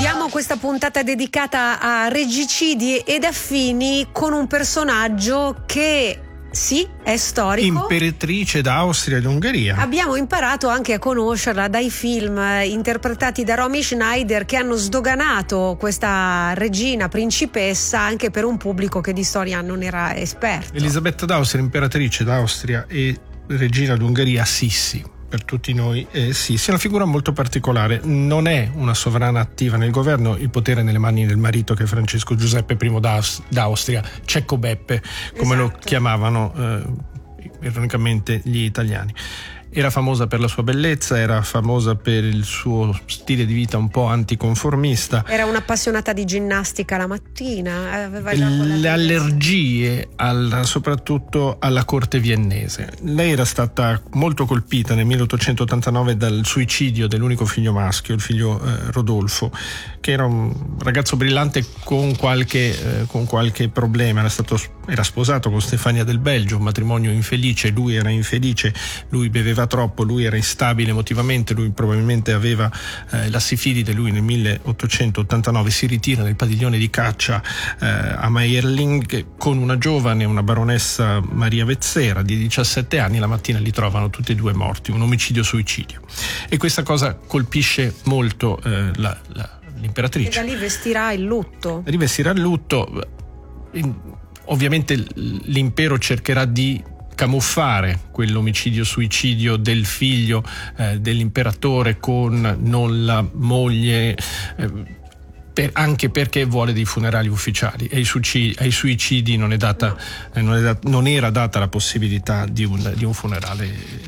Chiudiamo questa puntata dedicata a regicidi ed affini con un personaggio che sì, è storico. Imperatrice d'Austria ed Ungheria. Abbiamo imparato anche a conoscerla dai film interpretati da Romy Schneider, che hanno sdoganato questa regina principessa anche per un pubblico che di storia non era esperto. Elisabetta d'Austria, imperatrice d'Austria e regina d'Ungheria, Sissi. Per tutti noi Sissi è una figura molto particolare, non è una sovrana attiva nel governo, il potere è nelle mani del marito, che è Francesco Giuseppe I d'Austria, Cecco Beppe, come lo chiamavano ironicamente gli italiani. Era famosa per la sua bellezza, era famosa per il suo stile di vita un po' anticonformista. Era un'appassionata di ginnastica la mattina, aveva già le allergie soprattutto alla corte viennese. Lei era stata molto colpita nel 1889 dal suicidio dell'unico figlio maschio, il figlio Rodolfo, che era un ragazzo brillante con qualche problema. Era sposato con Stefania del Belgio, un matrimonio infelice, lui era infelice, lui beveva troppo, lui era instabile emotivamente, lui probabilmente aveva la sifilide. Lui nel 1889 si ritira nel padiglione di caccia a Mayerling con una giovane, una baronessa Maria Vezzera di 17 anni. La mattina li trovano tutti e due morti, un omicidio-suicidio, e questa cosa colpisce molto l'imperatrice. E da lì rivestirà il lutto. Ovviamente l'impero cercherà di camuffare quell'omicidio-suicidio del figlio dell'imperatore con non la moglie, anche perché vuole dei funerali ufficiali, e ai suicidi non era data la possibilità di un funerale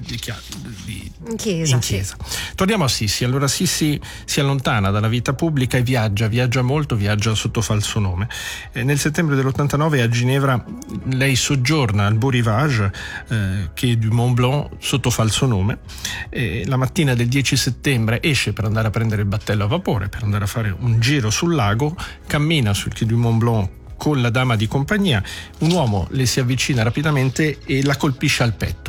in chiesa. Sì. Torniamo a Sissi. Allora Sissi si allontana dalla vita pubblica e viaggia molto, viaggia sotto falso nome. Nel settembre dell'89 a Ginevra lei soggiorna al Beau Rivage, che è du Mont Blanc, sotto falso nome. La mattina del 10 settembre esce per andare a prendere il battello a vapore, per andare a fare un giro sul lago, cammina sul Quai du Mont Blanc con la dama di compagnia. Un uomo le si avvicina rapidamente e la colpisce al petto.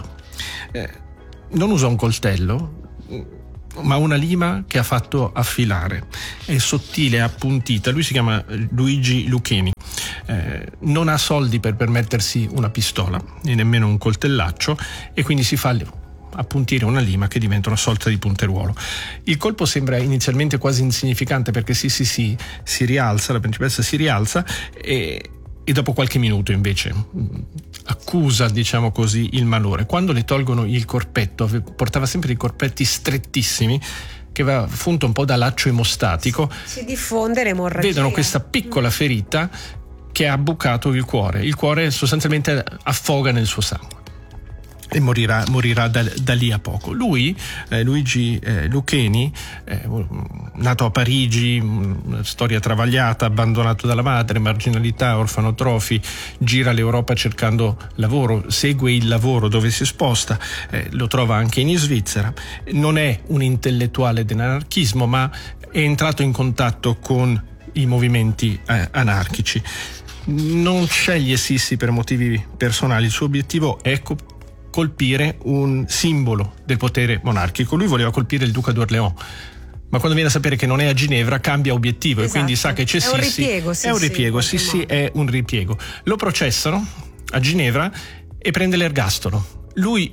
Non usa un coltello, ma una lima che ha fatto affilare. È sottile, appuntita. Lui si chiama Luigi Lucchini. Non ha soldi per permettersi una pistola e nemmeno un coltellaccio, e quindi si fa appuntire una lima che diventa una sorta di punteruolo. Il colpo sembra inizialmente quasi insignificante, perché si rialza, la principessa si rialza e dopo qualche minuto invece accusa, diciamo così, il malore. Quando le tolgono il corpetto, portava sempre dei corpetti strettissimi che aveva funto un po' da laccio emostatico, si diffonde l'emorragia. Vedono questa piccola ferita che ha bucato il cuore sostanzialmente affoga nel suo sangue e morirà da lì a poco. Lui, Luigi Lucchini, nato a Parigi, una storia travagliata, abbandonato dalla madre, marginalità, orfanotrofi, gira l'Europa cercando lavoro, segue il lavoro dove si sposta, lo trova anche in Svizzera. Non è un intellettuale dell'anarchismo, ma è entrato in contatto con i movimenti anarchici. Non sceglie Sissi per motivi personali, il suo obiettivo è colpire un simbolo del potere monarchico. Lui voleva colpire il duca d'Orléans, ma quando viene a sapere che non è a Ginevra cambia obiettivo. Esatto. E quindi sa che c'è Sissi. È un ripiego. Sissi è un ripiego. Lo processano a Ginevra e prende l'ergastolo. Lui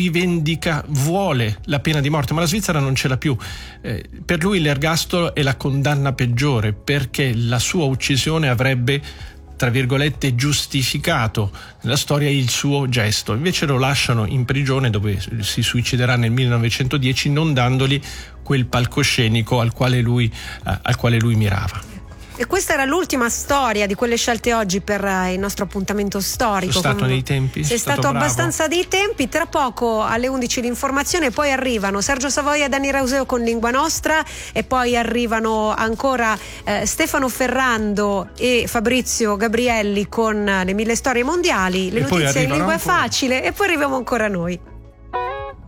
vuole la pena di morte, ma la Svizzera non ce l'ha più. Per lui l'ergastolo è la condanna peggiore, perché la sua uccisione avrebbe, tra virgolette, giustificato nella storia il suo gesto. Invece lo lasciano in prigione, dove si suiciderà nel 1910, non dandogli quel palcoscenico al quale lui mirava. E questa era l'ultima storia di quelle scelte oggi per il nostro appuntamento storico. Sono stato nei tempi. Sei stato abbastanza dei tempi. Tra poco alle 11 l'informazione, poi arrivano Sergio Savoia e Dani Rauseo con Lingua Nostra, e poi arrivano ancora Stefano Ferrando e Fabrizio Gabrielli con le 1000 storie mondiali, le notizie in lingua facile, e poi arriviamo ancora noi.